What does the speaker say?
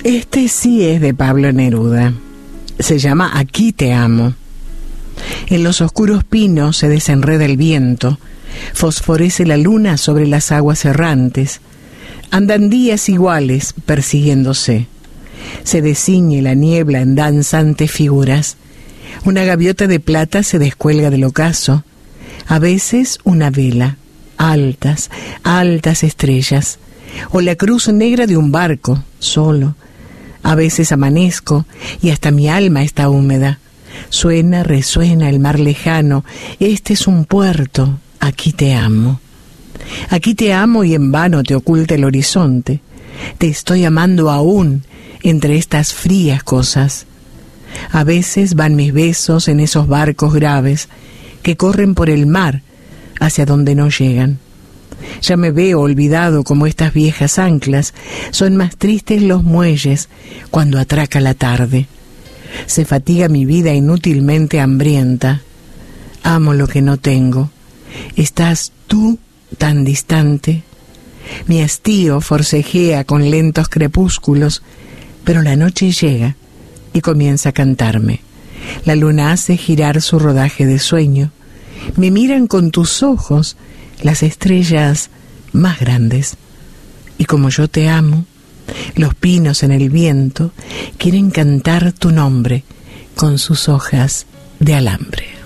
Este sí es de Pablo Neruda. Se llama Aquí te amo. En los oscuros pinos se desenreda el viento, fosforece la luna sobre las aguas errantes. Andan días iguales persiguiéndose. Se desciñe la niebla en danzantes figuras. Una gaviota de plata se descuelga del ocaso. A veces una vela, altas, altas estrellas, o la cruz negra de un barco, solo. A veces amanezco y hasta mi alma está húmeda. Suena, resuena el mar lejano. Este es un puerto, aquí te amo. Aquí te amo y en vano te oculta el horizonte. Te estoy amando aún entre estas frías cosas. A veces van mis besos en esos barcos graves que corren por el mar hacia donde no llegan. Ya me veo olvidado como estas viejas anclas. Son más tristes los muelles cuando atraca la tarde. Se fatiga mi vida inútilmente hambrienta. Amo lo que no tengo. Estás tú tan distante. Mi hastío forcejea con lentos crepúsculos, pero la noche llega y comienza a cantarme. La luna hace girar su rodaje de sueño. Me miran con tus ojos las estrellas más grandes. Y como yo te amo, los pinos en el viento quieren cantar tu nombre con sus hojas de alambre.